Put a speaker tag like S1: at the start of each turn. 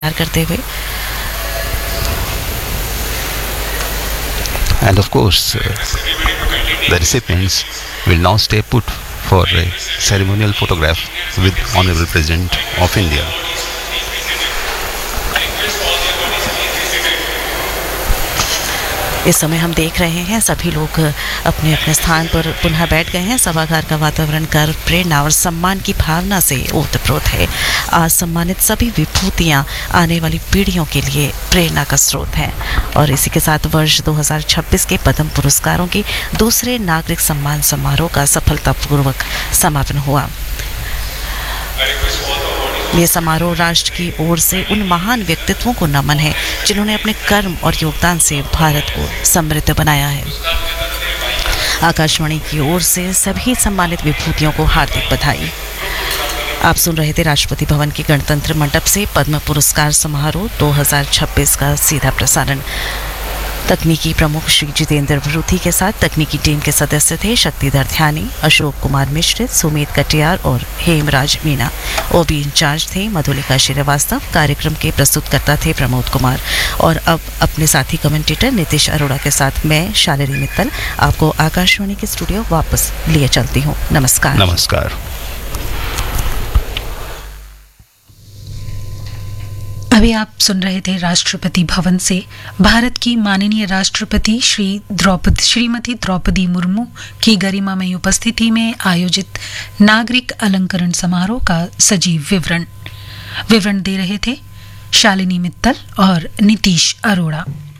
S1: करते हुए।
S2: And of course, the recipients will now stay put for a ceremonial photograph with Honorable President of India.
S1: इस समय हम देख रहे हैं सभी लोग अपने अपने स्थान पर पुनः बैठ गए हैं। सभागार का वातावरण गर्व, प्रेरणा और सम्मान की भावना से ओतप्रोत है। आज सम्मानित सभी विभूतियां आने वाली पीढ़ियों के लिए प्रेरणा का स्रोत हैं। और इसी के साथ वर्ष 2026 के पद्म पुरस्कारों के दूसरे नागरिक सम्मान समारोह का सफलतापूर्वक समापन हुआ। ये समारोह राष्ट्र की ओर से उन महान व्यक्तित्वों को नमन है जिन्होंने अपने कर्म और योगदान से भारत को समृद्ध बनाया है। आकाशवाणी की ओर से सभी सम्मानित विभूतियों को हार्दिक बधाई। आप सुन रहे थे राष्ट्रपति भवन के गणतंत्र मंडप से पद्म पुरस्कार समारोह 2026 का सीधा प्रसारण। तकनीकी प्रमुख श्री जितेंद्र भरूथी के साथ तकनीकी टीम के सदस्य थे शक्तिधर ध्यानी, अशोक कुमार मिश्रित, सुमित कटियार और हेमराज मीणा। ओबी इंचार्ज थे मधुलिका श्रीवास्तव। कार्यक्रम के प्रस्तुतकर्ता थे प्रमोद कुमार। और अब अपने साथी कमेंटेटर नीतीश अरोड़ा के साथ मैं शालिनी मित्तल आपको आकाशवाणी के स्टूडियो वापस लिए चलती हूँ। नमस्कार।
S2: नमस्कार।
S3: अभी आप सुन रहे थे राष्ट्रपति भवन से भारत की माननीय राष्ट्रपति श्रीमती द्रौपदी मुर्मू की गरिमामयी उपस्थिति में आयोजित नागरिक अलंकरण समारोह का सजीव विवरण दे रहे थे शालिनी मित्तल और नीतीश अरोड़ा।